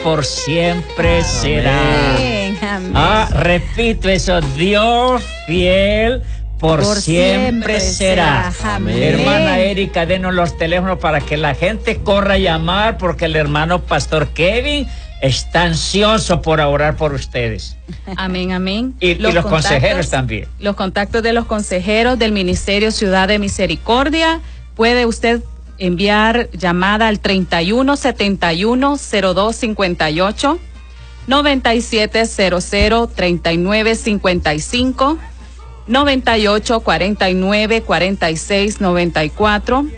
por siempre será. Amén, amén. Repito eso, Dios fiel por siempre será. Amén. Hermana Erika, denos los teléfonos para que la gente corra a llamar, porque el hermano Pastor Kevin está ansioso por orar por ustedes. Amén, amén. Y los consejeros también. Los contactos de los consejeros del Ministerio Ciudad de Misericordia. Puede usted enviar llamada al 3171-0258, 9700-3955, 9849-4694,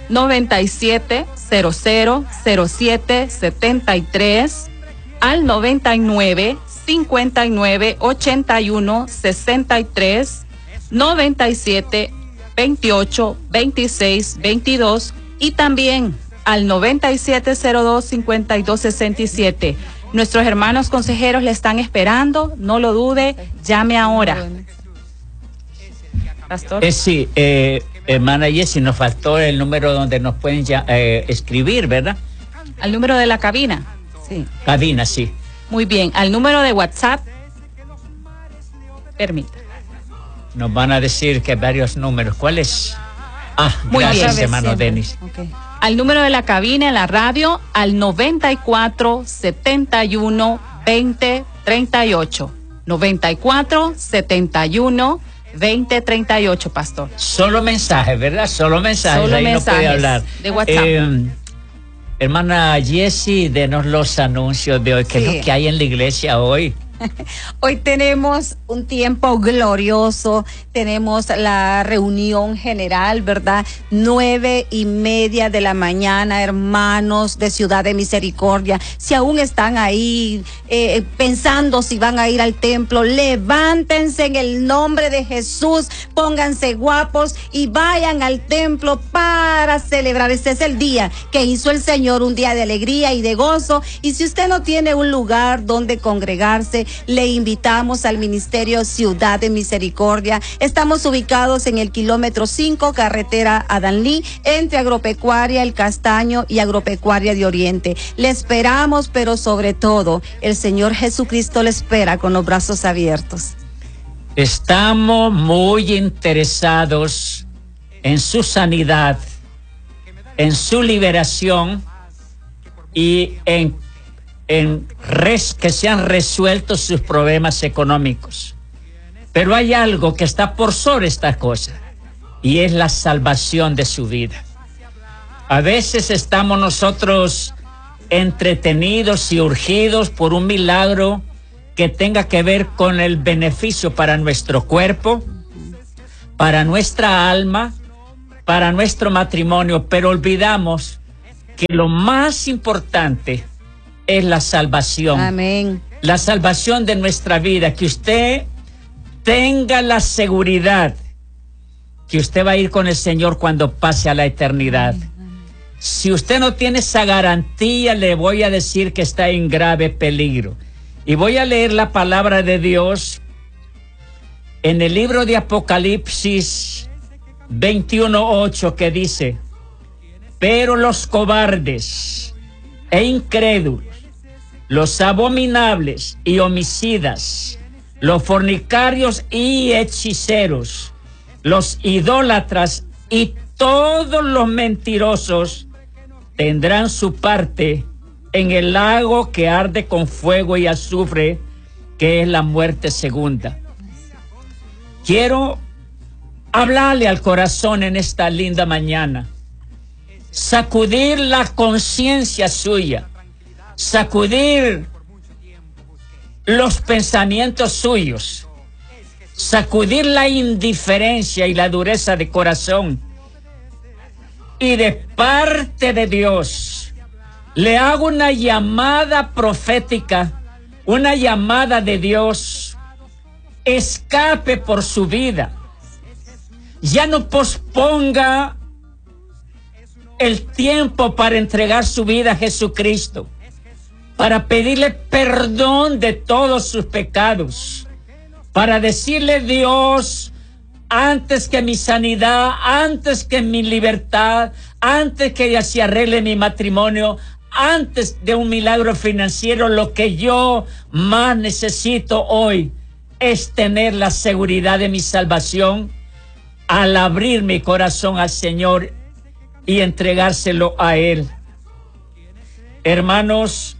9700-0773, al 99-59-81-63, 97-28-26-22 y también al 9702-5267. Nuestros hermanos consejeros le están esperando, no lo dude, llame ahora. Pastor. Sí, hermana Jessie, nos faltó el número donde nos pueden escribir, ¿verdad? Al número de la cabina. Sí. Cabina, sí. Muy bien, al número de WhatsApp. Permita. Nos van a decir que varios números. ¿Cuál es? Muy gracias, bien. hermano Denis. Okay. Al número de la cabina en la radio, al 94 71 20 38. 94 71 2038, pastor. Solo mensajes, ¿verdad? Solo mensajes. Solo ahí mensajes no puede hablar. de WhatsApp. Hermana Jessie, denos los anuncios de hoy. ¿Qué es lo que hay en la iglesia hoy? Hoy tenemos un tiempo glorioso, tenemos la reunión general, ¿verdad? 9:30 de la mañana, hermanos de Ciudad de Misericordia. Si aún están ahí pensando si van a ir al templo, levántense en el nombre de Jesús, pónganse guapos y vayan al templo para celebrar. Este es el día que hizo el Señor, un día de alegría y de gozo. Y si usted no tiene un lugar donde congregarse, le invitamos al Ministerio Ciudad de Misericordia. Estamos ubicados en el kilómetro 5, carretera Adán-Lee, entre Agropecuaria El Castaño y Agropecuaria de Oriente. Le esperamos, pero sobre todo, el Señor Jesucristo le espera con los brazos abiertos. Estamos muy interesados en su sanidad, en su liberación y en que sean resueltos sus problemas económicos. Pero hay algo que está por sobre esta cosa, y es la salvación de su vida. A veces estamos nosotros entretenidos y urgidos por un milagro que tenga que ver con el beneficio para nuestro cuerpo, para nuestra alma, para nuestro matrimonio, pero olvidamos que lo más importante es la salvación. Amén. La salvación de nuestra vida, que usted tenga la seguridad que usted va a ir con el Señor cuando pase a la eternidad. Si usted no tiene esa garantía, le voy a decir que está en grave peligro. Y voy a leer la palabra de Dios en el libro de Apocalipsis 21:8, que dice: pero los cobardes e incrédulos, los abominables y homicidas, los fornicarios y hechiceros, los idólatras y todos los mentirosos tendrán su parte en el lago que arde con fuego y azufre, que es la muerte segunda. Quiero hablarle al corazón en esta linda mañana, sacudir la conciencia suya, sacudir los pensamientos suyos, sacudir la indiferencia y la dureza de corazón. Y de parte de Dios, le hago una llamada profética, una llamada de Dios. Escape por su vida. Ya no posponga el tiempo para entregar su vida a Jesucristo, para pedirle perdón de todos sus pecados, para decirle: Dios, antes que mi sanidad, antes que mi libertad, antes que ya se arregle mi matrimonio, antes de un milagro financiero, lo que yo más necesito hoy es tener la seguridad de mi salvación al abrir mi corazón al Señor y entregárselo a Él. Hermanos,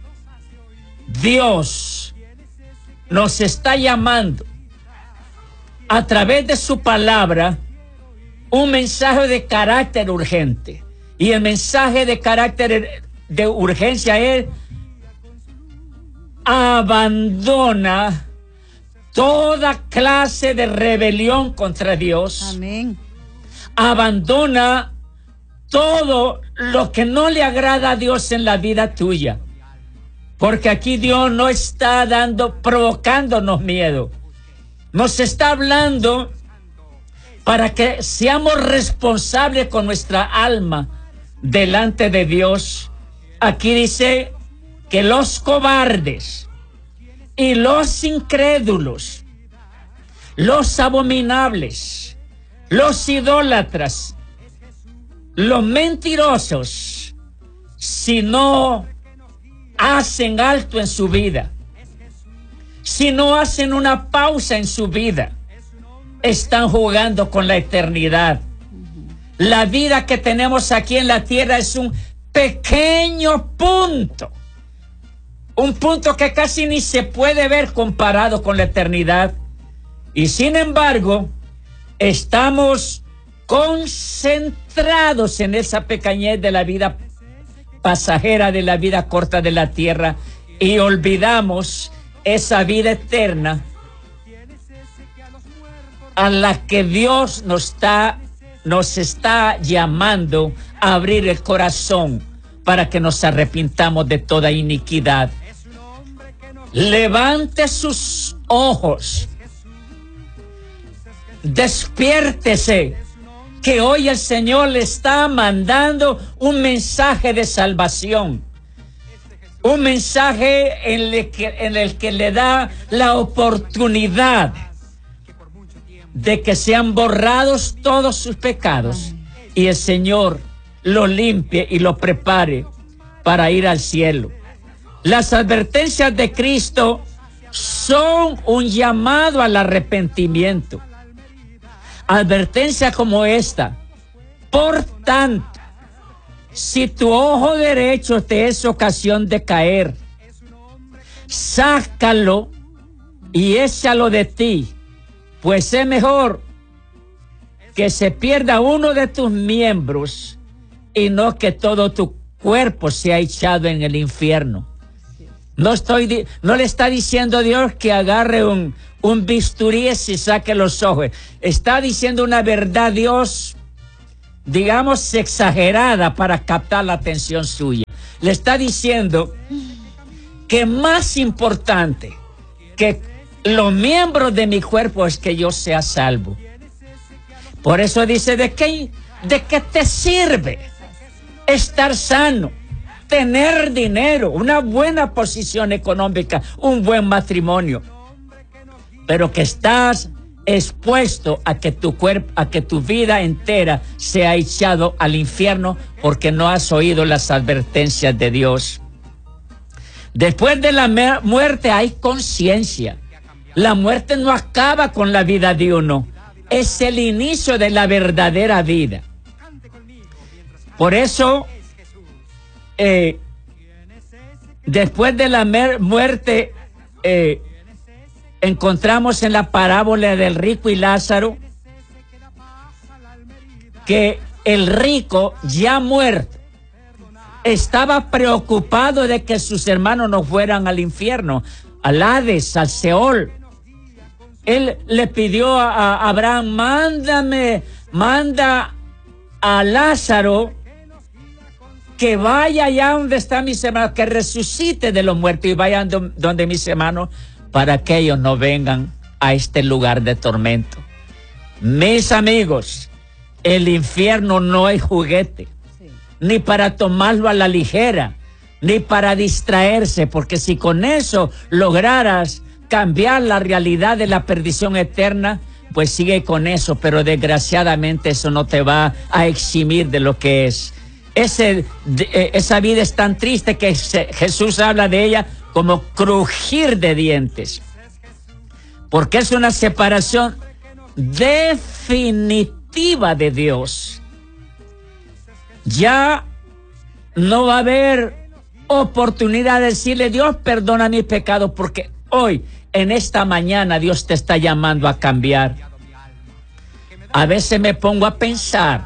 Dios nos está llamando a través de su palabra un mensaje de carácter urgente. Y el mensaje de carácter de urgencia es: abandona toda clase de rebelión contra Dios. Amén. Abandona todo lo que no le agrada a Dios en la vida tuya. Porque aquí Dios no está provocándonos miedo. Nos está hablando para que seamos responsables con nuestra alma delante de Dios. Aquí dice que los cobardes y los incrédulos, los abominables, los idólatras, los mentirosos, si no hacen alto en su vida, si no hacen una pausa en su vida, están jugando con la eternidad. La vida que tenemos aquí en la tierra es un pequeño punto. Un punto que casi ni se puede ver comparado con la eternidad. Y sin embargo, estamos concentrados en esa pequeñez de la vida pasajera, de la vida corta de la tierra, y olvidamos esa vida eterna a la que Dios nos está llamando a abrir el corazón para que nos arrepintamos de toda iniquidad. Levante sus ojos, despiértese, que hoy el Señor le está mandando un mensaje de salvación, un mensaje en el que le da la oportunidad de que sean borrados todos sus pecados y el Señor lo limpie y lo prepare para ir al cielo. Las advertencias de Cristo son un llamado al arrepentimiento. Advertencia como esta: por tanto, si tu ojo derecho te es ocasión de caer, sácalo y échalo de ti, pues es mejor que se pierda uno de tus miembros y no que todo tu cuerpo sea echado en el infierno. No le está diciendo Dios que agarre un bisturí y saque los ojos. Está diciendo una verdad Dios, digamos, exagerada para captar la atención suya. Le está diciendo que más importante que los miembros de mi cuerpo es que yo sea salvo. Por eso dice: ¿de qué te sirve estar sano, tener dinero, una buena posición económica, un buen matrimonio, pero que estás expuesto a que tu vida entera sea echado al infierno porque no has oído las advertencias de Dios? Después de la muerte hay conciencia. La muerte no acaba con la vida de uno, es el inicio de la verdadera vida. Por eso, después de la muerte, encontramos en la parábola del rico y Lázaro que el rico, ya muerto, estaba preocupado de que sus hermanos no fueran al infierno, al Hades, al Seol. Él le pidió a Abraham: manda a Lázaro que vaya allá donde están mis hermanos, que resucite de los muertos y vayan donde mis hermanos, para que ellos no vengan a este lugar de tormento. Mis amigos, el infierno no es juguete, ni para tomarlo a la ligera, ni para distraerse, porque si con eso lograras cambiar la realidad de la perdición eterna, pues sigue con eso, pero desgraciadamente eso no te va a eximir de lo que es. esa vida es tan triste que Jesús habla de ella como crujir de dientes. Porque es una separación definitiva de Dios. Ya no va a haber oportunidad de decirle: Dios, perdona mis pecados, porque hoy, en esta mañana, Dios te está llamando a cambiar. A veces me pongo a pensar,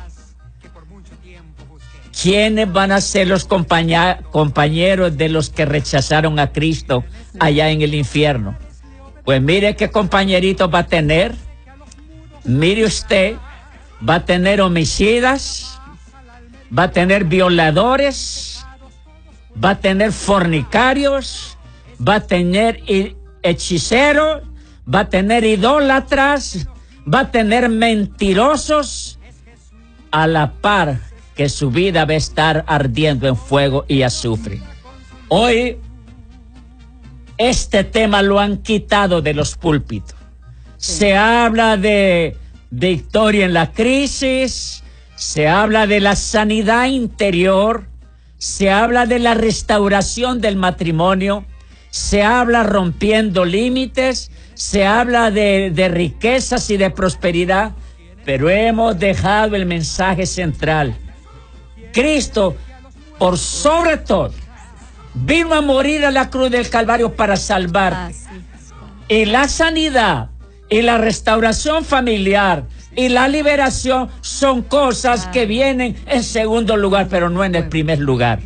¿quiénes van a ser los compañeros de los que rechazaron a Cristo allá en el infierno? Pues mire qué compañeritos va a tener. Mire usted, va a tener homicidas, va a tener violadores, va a tener fornicarios, va a tener hechiceros, va a tener idólatras, va a tener mentirosos, a la par que su vida va a estar ardiendo en fuego y azufre. Hoy este tema lo han quitado de los púlpitos. Se habla de victoria en la crisis, se habla de la sanidad interior, se habla de la restauración del matrimonio, se habla rompiendo límites, se habla de riquezas y de prosperidad, pero hemos dejado el mensaje central. Cristo, por sobre todo, vino a morir a la cruz del Calvario para salvarte. Y la sanidad y la restauración familiar y la liberación son cosas que vienen en segundo lugar, pero no en el primer lugar.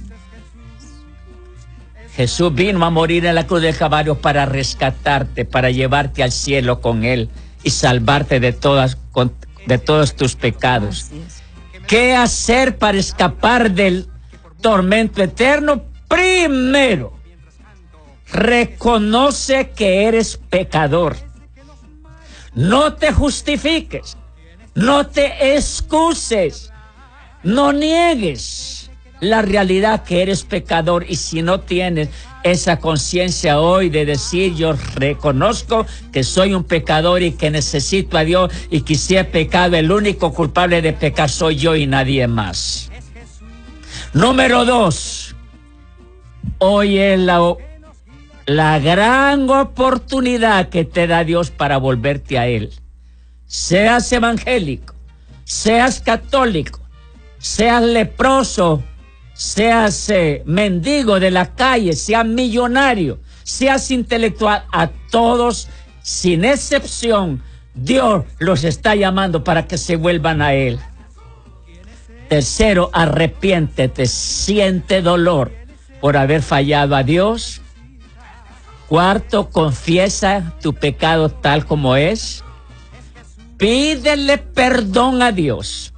Jesús vino a morir en la cruz del Calvario para rescatarte, para llevarte al cielo con Él y salvarte de todos tus pecados. ¿Qué hacer para escapar del tormento eterno? Primero, reconoce que eres pecador. No te justifiques, no te excuses, no niegues la realidad que eres pecador. Y si no tienes esa conciencia hoy de decir: yo reconozco que soy un pecador y que necesito a Dios, y que si he pecado, el único culpable de pecar soy yo y nadie más. Número 2, hoy es la gran oportunidad que te da Dios para volverte a Él. Seas evangélico, seas católico, seas leproso, seas mendigo de la calle, seas millonario, seas intelectual, a todos, sin excepción, Dios los está llamando para que se vuelvan a Él. Tercero, arrepiéntete, siente dolor por haber fallado a Dios. Cuarto, confiesa tu pecado tal como es. Pídele perdón a Dios.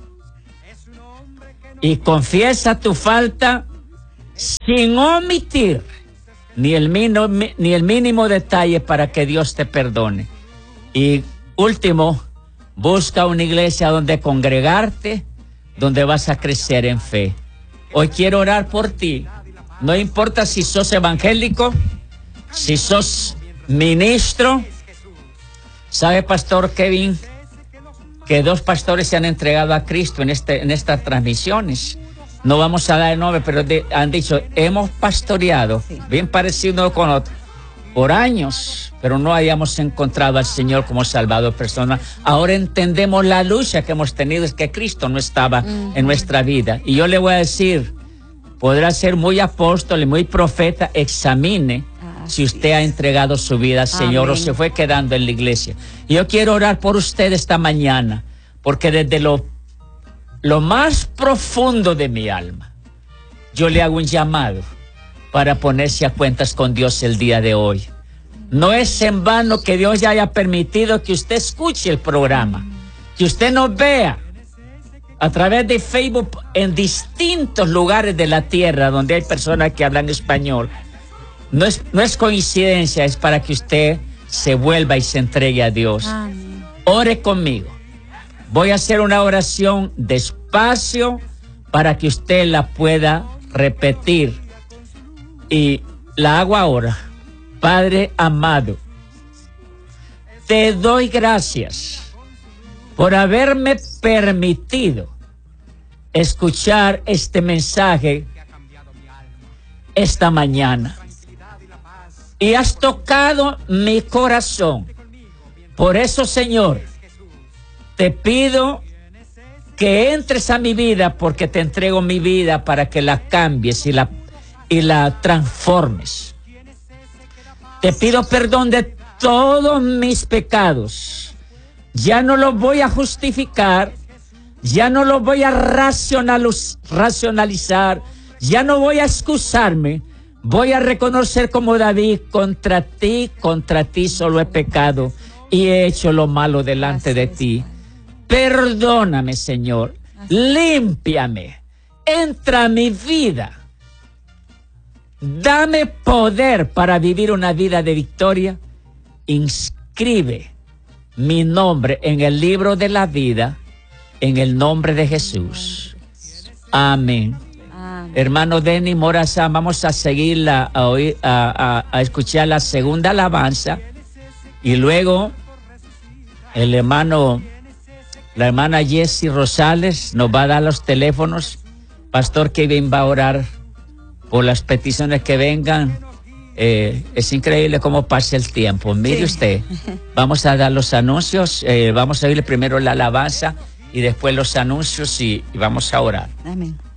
Y confiesa tu falta sin omitir ni el mínimo detalle para que Dios te perdone. Y último, busca una iglesia donde congregarte, donde vas a crecer en fe. Hoy quiero orar por ti. No importa si sos evangélico, si sos ministro. ¿Sabe, Pastor Kevin, que 2 pastores se han entregado a Cristo en estas transmisiones? No vamos a dar el nombre, pero han dicho: hemos pastoreado, bien parecido uno con otro, por años, pero no hayamos encontrado al Señor como Salvador personal. Ahora entendemos la lucha que hemos tenido, es que Cristo no estaba en nuestra vida. Y yo le voy a decir, podrá ser muy apóstol y muy profeta, examine si usted ha entregado su vida al Señor. Amén. O se fue quedando en la iglesia. Y yo quiero orar por usted esta mañana, porque desde lo más profundo de mi alma, yo le hago un llamado para ponerse a cuentas con Dios el día de hoy. No es en vano que Dios ya haya permitido que usted escuche el programa, que usted nos vea a través de Facebook en distintos lugares de la tierra donde hay personas que hablan español. No es coincidencia, es para que usted se vuelva y se entregue a Dios. Amén. Ore conmigo. Voy a hacer una oración despacio para que usted la pueda repetir. Y la hago ahora. Padre amado, te doy gracias por haberme permitido escuchar este mensaje esta mañana. Y has tocado mi corazón. Por eso, Señor, te pido que entres a mi vida, porque te entrego mi vida para que la cambies y la transformes. Te pido perdón de todos mis pecados. Ya no los voy a justificar, ya no los voy a racionalizar, ya no voy a excusarme. Voy a reconocer como David, contra ti solo he pecado y he hecho lo malo delante de ti. Perdóname, Señor, límpiame, entra a mi vida. Dame poder para vivir una vida de victoria. Inscribe mi nombre en el libro de la vida, en el nombre de Jesús. Amén. Hermano Denny Morazán, vamos a seguirla, a escuchar la segunda alabanza, y luego la hermana Jessie Rosales nos va a dar los teléfonos. Pastor Kevin va a orar por las peticiones que vengan. Es increíble cómo pasa el tiempo. Mire usted, vamos a dar los anuncios, vamos a oír primero la alabanza y después los anuncios y vamos a orar. Amén.